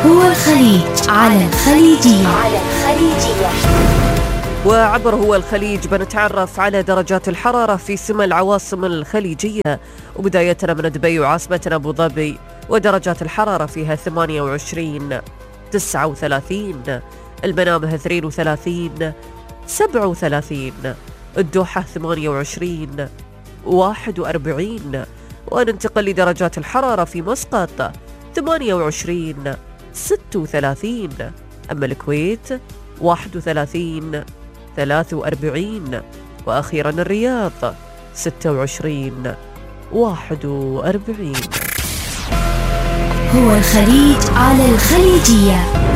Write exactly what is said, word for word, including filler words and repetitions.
هو الخليج على الخليجية. على الخليجية. وعبر هو الخليج بنتعرف على درجات الحرارة في سما العواصم الخليجية، وبدايتنا من دبي وعاصمتنا أبو ظبي، ودرجات الحرارة فيها ثمانية وعشرين، تسعة وثلاثين، المنامة اثنين وثلاثين، سبعة وثلاثين، الدوحة ثمانية وعشرين، واحد وأربعين. وننتقل لدرجات الحرارة في مسقط ثمانية وعشرين، ستة وثلاثين، أما الكويت واحد وثلاثين، ثلاثة وأربعين، وأخيرا الرياض ستة وعشرين، واحد وأربعين. هو الخليج على الخليجية.